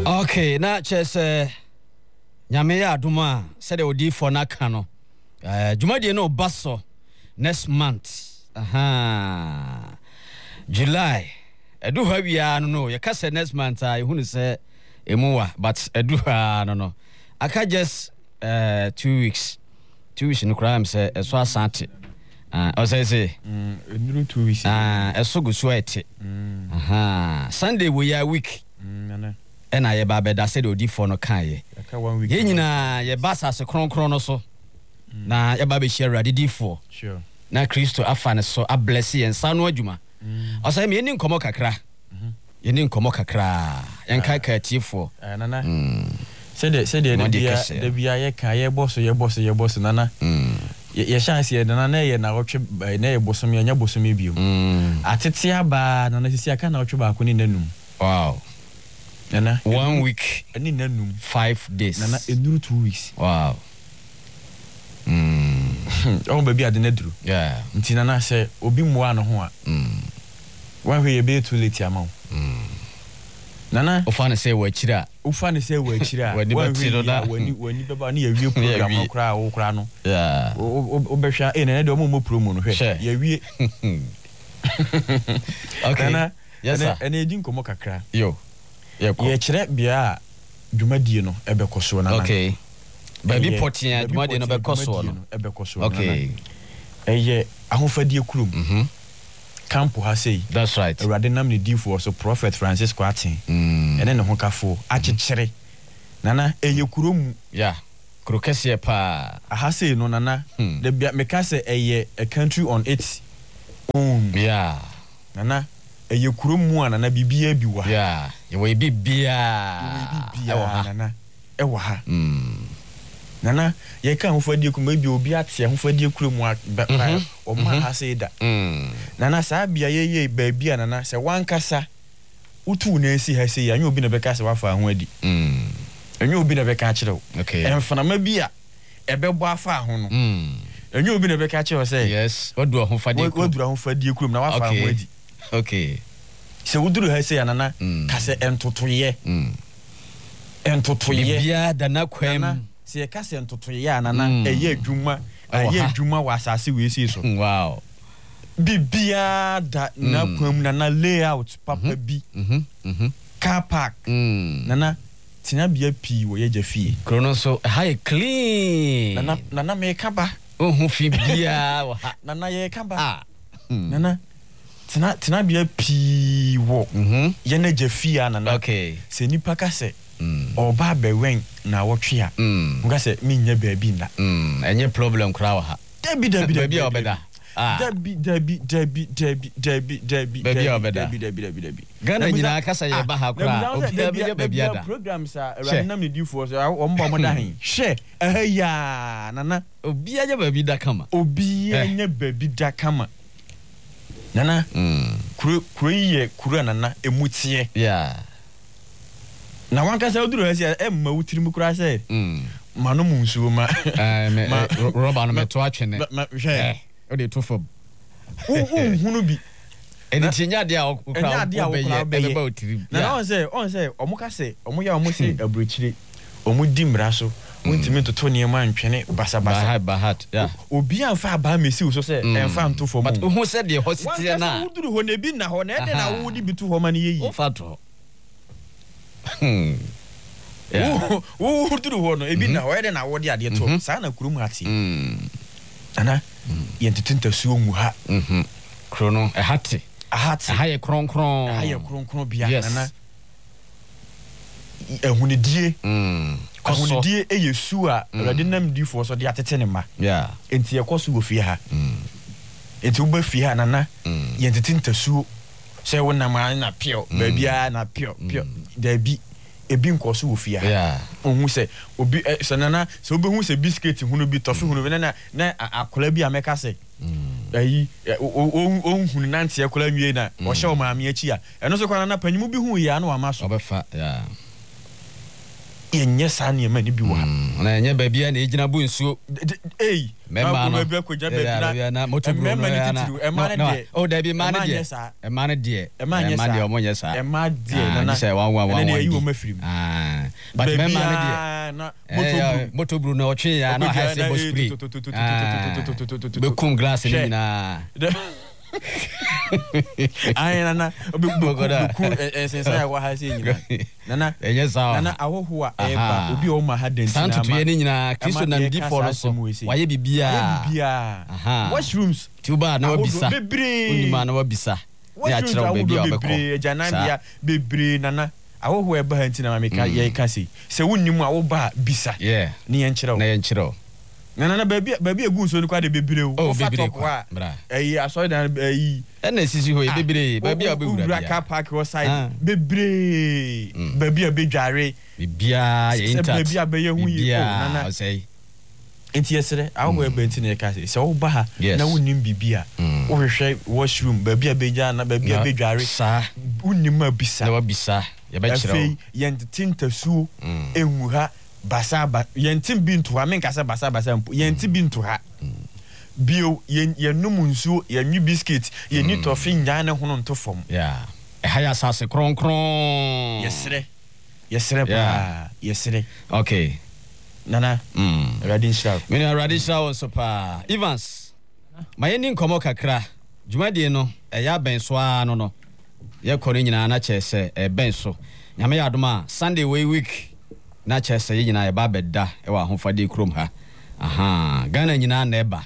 Okay, na chese nyame ya aduma said the odi for na kano. Jumadi no basso next month. July. Edu ha wi no ye ka say next month I hu say emuwa but edu ha no. Aka just 2 weeks. 2 weeks no kra am say eso asante. O say enduru 2 weeks. Eso go so ete. Sunday we ya week. And I ba said odi for no kan ye. Aka 1 week. Ye nyina ye basa se kronkron no so. Na ye ba be share ready for. Sure. Na Kristo afa ne so a bless ye nsa no adwuma. O say me ni nkomo kakra. Ye ni nkomo kakra. Yen kai ka tifo. Nana. Said the bia ye ka ye boss nana. Ye chance ye nana na ye na wotwe na ye bosom ye nya bosom ebio. Atete aba nana sisi aka na wotwe ba ko ni nanum. Wow. Nana 1 week ani nanum 5 days. Nana enduru 2 weeks. Wow. Oh baby ade na duru. Yeah. Nti nana say obi moa no ho a. Wan hwe ye be too late ama. Nana Ofane say we chira. Ufane say we chira. Wani beba ni ye wie program kra wo kra no. Yeah. Obehwa na de omo promo no hwe. Ye wie. Okay. Nana yes sir. Ene edin komo kakra. Yo. Ye kire bia dwumadie no ebekoso nana. Okay. Baby potia dwumadie no bekoso no. Ebekoso. Okay. Eye ahofadie kurum. Campo ha say. That's right. Awurade nam ne difo so Prophet Francis Kwatin. Ene ne ho kafo akyekyere. Nana eye kurom. Yeah. Krokese pa. Aha say no nana. The meka say eye a country on its own. Yeah. Nana eye kurom mu nana bibia bi wa. Yeah. Ye we bibia. Nana. Ewa ha. Nana ye ka hofadie kuma bi obi ate hofadie kurom o ma ha say da. Nana sa bia ye baabia nana se wankasa utu na esi ha say anya obi na beka se wafa ho adi. Anya obi na beka kire wo. Okay. Emfana bia ebebo afa ho no. Anya obi na beka kire wo say yes, odu hofadie kurom. Odu hofadie kurom na wafa ho adi. Okay. Se uduru ha say nana ka se entotoye. Entotoye. Bia dana kwem. Se ka se entotoye nana eye adwuma wa asase we si so. Wow. Bibia da na kwam na layout papa bi. Car park. Nana tina bia pi wo ye jafie. Krono so high clean. Nana me ka ba. Ohu fi bia wa. Nana ye ka ba. Nana tina bia pi wo. Ye na jafie nana. Okay. Se nipa ka se oba bewen na wotwe a. Nga se me nya baabi na. Enye problem kra wa ha. Debi Baby obeda. Debi. Gana nyina akasa ye ba ha kra. Obi baby ada. Programs a random ne difo so omba mo da hen. Hwe ya nana obi anya baby da kama. Obi anya baby da kama. Nana kuro nana emutie. Yeah. Na wankasa oduru ha sia emma wutirim kura se manu munsuo ma roba no meto atwene o de to fo hunu bi eni tinya de a okra be ba utirim na on say omuka se omuya omusi abrichire omudi mraso wontimi toto ne ma ntwene basabasa bahat yeah obi anfa ba mesi so se enfa nto fo mu but who said the hospital na wankasa oduru ho na bi na ho na ede na wodi bitu ho ma ne yeyi o fato Duru ho no ebi na ho ede na wodi ade to sa na kurum hati ana yentetinta suo mu ha krono hati ha ye kronkron bia nana ehunidie ehunidie eyesu a rade nam difo so de atete ne ma yeah enti yekoso wo fie ha enti wo ba fie ha nana yentetinta suo se wona ma na pio baabia na pio da bi ebi nkoso wo fie ha yeah ohun se obi sanana se obi hu se biscuit hunu bi tofi hunu na akola bi ameka se ayi ohun nante akola nwie na o hye o maame achi a eno so kwana na panyimu bi hu ya na wa maso obefa yeah yenye sa ne ma ni bi wa na yenye baabia na ejina bu nsuo memma no be ko jabe na motobro no na oh da bi man de e man de omonye sa e ma de na na say wan na yi wo mafiri but memma no de motobro no otwe ya na ha say bospri be kum glass ni na ai na obi sensa ya wa ha se nyina na enye sa na ahoho a eba obi o ma ha denti na santo to ye ni nyina Kristo na ndi for so waye bibia washrooms tuba na wabisa unima na wabisa ya kira obi a obeko janambia bebre na ahoho eba ha nti na mameka ye ka se wonnim a wo ba bisa ni ye nkira na ye nkira na baby egu so ni kwa de bebre o fa top wa aso da na sisi ho bebre baby a bewura bia car park side bebre baby a bedware bibia ye intact baby a be ye hu yi na say enti yesere awo ebe enti na ka se wo ba ha na wonnim bibia wo hwehwe washroom baby a beja na baby a bedware sa wonnim abisa na wabisa ye be kira o ye ntintasu enwu ha basaba yentim bintu ha menkasa basaba yentim bintu ha bio yenum nsuo yenwi biscuit yenni tofi nyaa ne hono nto fom ha ya sase kronkron yesre pa yesre okay nana radisha mena radisha so pa Evans mayeni nkomo kakra dwumade no ya benso a no ye kore nyina na chese benso nyame ya adoma Sunday week na chese yi nyina e ba beda e wa ahofade krom ha Ghana nyina na eba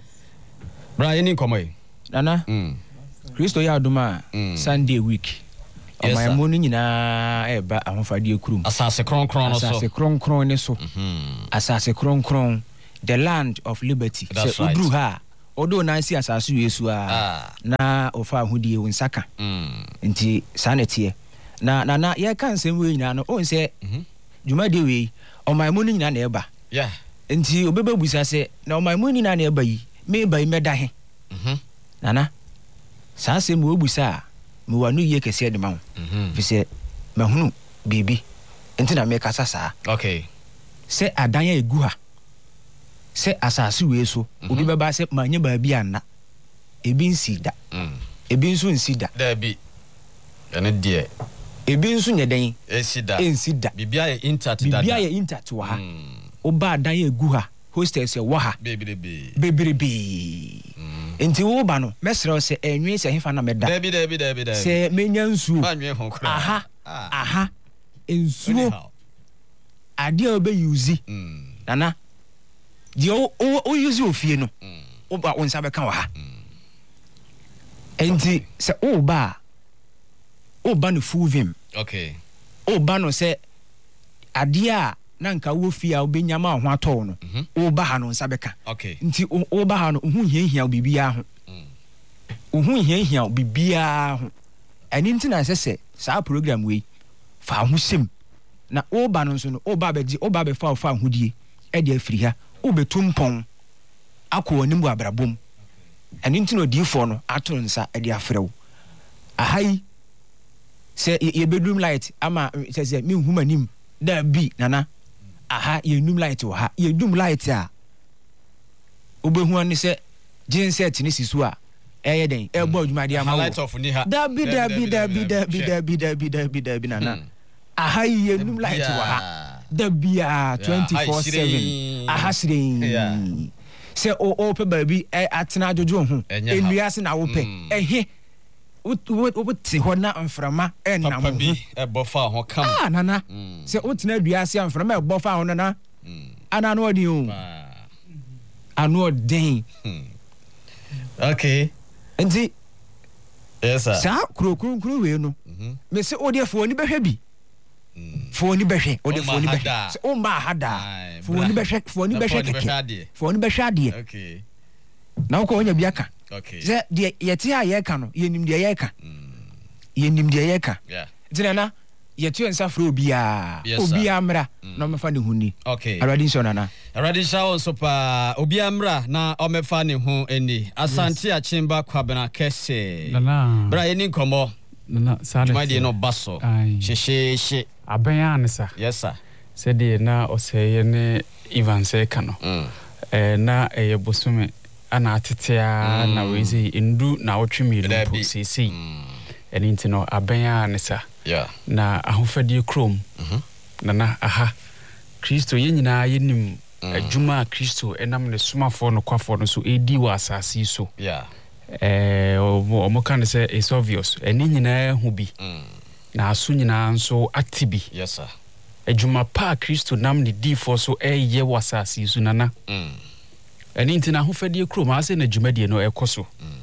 bra yeni nkomo nana Kristo ya adoma Sunday week omayamo ni nyina eba ahofade krom asase kronkron no so asase kronkron ne so asase kronkron the land of liberty se udru ha odo na si asase Yesu na ofa ahudie wonsaka nti sanete na ye kan sem we nyina no on se dwumade we omayamo ni nyina na eba nti obeba busa se na omayamo ni nyina na eba yi me ba yi meda he nana sa se mo busa me wanu ye kese de ma ho fi se mahunu bibi nti na me kasa sa okay se adan ya egu ha se asase we so obi beba se manye ba bi anna ebi nsida ebi nso nsida da bi ene die ebi nso nyeden ensida bibia ye intact wa oba adan ya egu ha hostels ye wa ha bebrebe enti wo ba no mesre se enwe se hefa na meda da se menya nsuo anwe ho kra aha nsuo ade obe use nana di o use ofie no oba onsa be kan wa ha enti se oba no full vim okay oba no se ade a na nka wo fie a obenyama ho atọ no oba ha no nsa be kan okay nti oba ha no hu hiahia bibia ho hu hiahia bibia ho ani nti na sese saa program we fa ho sem na oba no nso no oba be fa hodie e de afiri ha obetumpon akọ anim abrabom ani nti no difo no ato nsa e de afrew ahai se ye bedroom light ama se me humanim da bi nana aha ye num light wo ha ye dum light a obehu ani se genset ni sisu a eye den e bo adwuma dia ma light off ni ha da bi nana aha ye num light wo ha da bi a 24/7 aha sirin se o pe ba bi atena ajojo ho enua se na wo pe ehe wo ti ho na mframa enam ho e bofa ho kam nana se wo tena dua se mframa e bofa ho nana ana no odi o anu den okay enti yes sir sa kuro we no me se odi afo ni behwe bi fo ni behwe odi fo ni behwe se o ma hada fo ni behwe fo ni behwe ade okay na ko onya biaka okay ze de yeti a ye ka no yenim de ye ka yeah dinana yeti ensa fro obia mra na omefa ne huni okay aradinso nana aradisha on so pa obia mra na omefa ne ho eni asante achimba kwabena kese nana bra yeni nkomo nana sale my dey no baso she aban ansa yes sir said de na oseye ne Evans e ka no na bosome ana atetea na wezi ndu na otwemi lumpo sisi eni ntino abenya ne sa na ahofadie krom na aha Kristo yenyina yenim adwuma Kristo enam ne somafo no kwafo no so edi wa asasi so omo kan say it's obvious eni nyina hu bi na aso nyina nso atibi yes sir adwuma pa Kristo nam ne di fo so eye wa asasi so nana eni ntina ahofadie krom ase na adwumadie no ekoso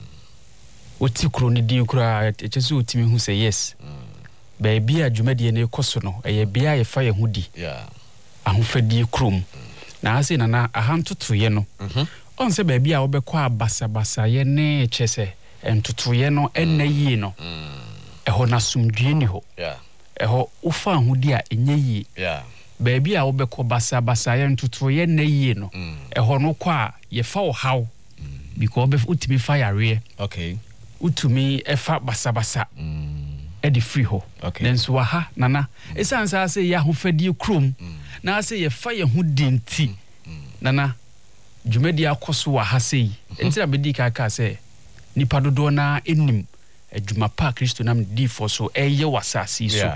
oti kro ne di kra echeso otimi hu say yes baby adwumadie ne ekoso no eye bia ye fa ye hu di ahofadie krom na ase na ahantotoye no on se baby a obekọ abasabasa ye ne chese entotoye no ennayi no eho na sumdue ni ho eho ufa ahudi a enyeyi baby a obekọ basabasa ye entotoye ennayi no eho no kwa ye fa o haw because utimi fa yare okay utumi efa basabasa edi free ho then so aha nana esansa ase ya ahofadie krom na ase ye fa ye hu dinti nana dwumadi akoso wa hasei entira bedi kaka se nipa dodo na enim adwuma pa Kristo nam di fo so eye wasase so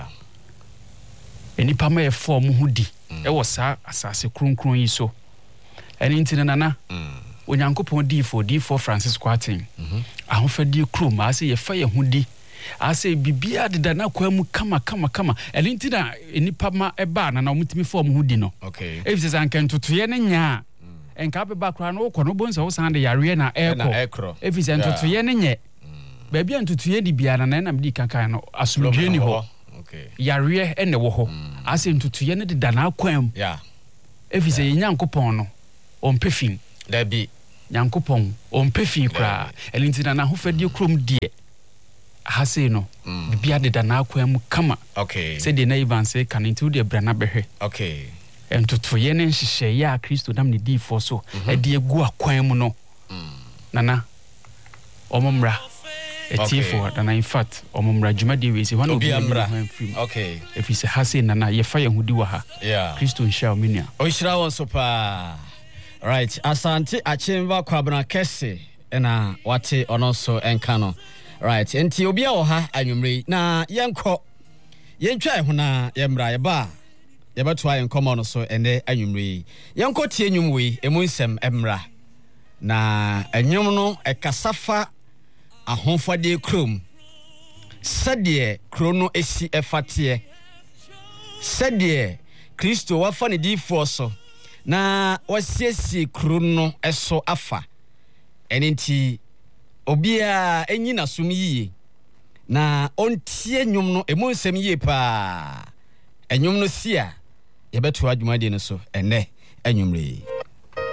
enipa ma ye form hudi e wo sa asase kronkron yi so eni ntina nana onyankopon di fo Francis Kwatin ahofadie krom ase ye fa ye hudi ase bibia deda na kwamu kama eni ntina enipa ma eba na omutimi form hudi no okay efise sankentotoye ne nya enka be bakra no ko no bonsa wo san de yare na ekro efise ntotoye ne nye baabi ntotoye di bia na mdi kankan no asumdwe ni ho okay yare ene wo ho ase ntotoye ne de na akwam efise nyankopon no ompefin dabi nyankopon ompefin kra elintina na hofadie krom die hase no bibia de na akwam kama okay se de na ivanse kanintu de brana behwe okay entotoye ne nhihye ya Kristo nam ne di fo so edi egu akwan mu no nana omomra etifo nana in fact omomra dwumadi we si hono obi okay if is hase nana ye fa ye hudi wa ha Kristo nhia omenia o hira won so pa right asante achemba kwabna kese na wate ono so enka no right enti obi a wo ha anwumre na yenko yentwa ho na yemra ye ba yɛbɛtoa yɛn nkɔmmɔ no so ɛnɛ anwummerɛ yi yɛnkɔtie nnwom wei ɛmu nsɛm ɛmmra na ɛnwom no ɛkasa fa ahofadie krom sɛdeɛ kuro no esi ɛfateɛ sɛdeɛ Kristo wafa ne diifoɔ so na wasiesie kuro no ɛso afa ɛne nti obiara ɛnyi n'asom yie na ɔntie nnwom no ɛmu nsɛm yie paa ɛnwom no si a yɛbɛtoa dwumadie no so ɛnɛ anwummerɛ yi